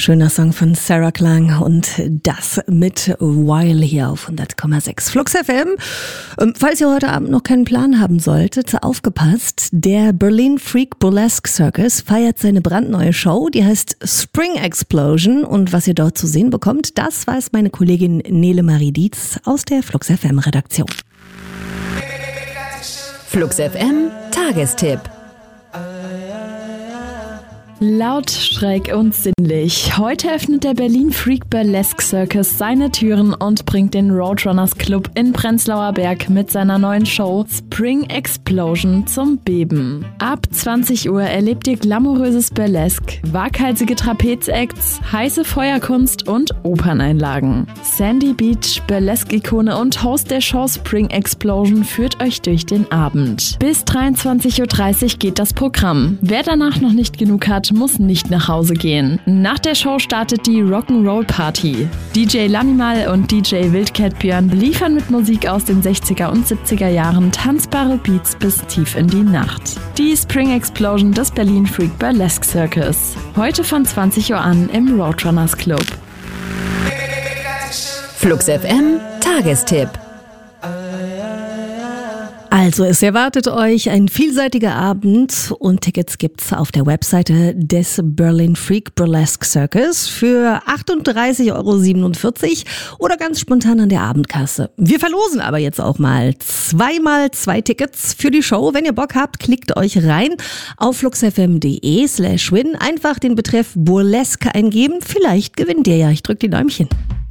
Schöner Song von Sarah Klang und das mit While hier auf 100,6 Flux FM. Falls ihr heute Abend noch keinen Plan haben solltet, aufgepasst, der Berlin Freak Burlesque Circus feiert seine brandneue Show, die heißt Spring Explosion, und was ihr dort zu sehen bekommt, das weiß meine Kollegin Nele Marie Dietz aus der Flux FM Redaktion. Flux FM Tagestipp. Laut, schräg und sinnlich. Heute öffnet der Berlin Freak Burlesque Circus seine Türen und bringt den Roadrunners Club in Prenzlauer Berg mit seiner neuen Show Spring Explosion zum Beben. Ab 20 Uhr erlebt ihr glamouröses Burlesque, waghalsige Trapezacts, heiße Feuerkunst und Operneinlagen. Sandy Beach, Burlesque-Ikone und Host der Show Spring Explosion führt euch durch den Abend. Bis 23:30 Uhr geht das Programm. Wer danach noch nicht genug hat, muss nicht nach Hause gehen. Nach der Show startet die Rock'n'Roll Party. DJ Lanimal und DJ Wildcat Björn beliefern mit Musik aus den 60er und 70er Jahren tanzbare Beats bis tief in die Nacht. Die Spring Explosion des Berlin Freak Burlesque Circus. Heute von 20 Uhr an im Roadrunners Club. Flux FM Tagestipp. Also es erwartet euch ein vielseitiger Abend und Tickets gibt's auf der Webseite des Berlin Freak Burlesque Circus für 38,47 € oder ganz spontan an der Abendkasse. Wir verlosen aber jetzt auch mal 2x2 Tickets für die Show. Wenn ihr Bock habt, klickt euch rein auf fluxfm.de/win. Einfach den Betreff Burlesque eingeben. Vielleicht gewinnt ihr ja. Ich drück die Däumchen.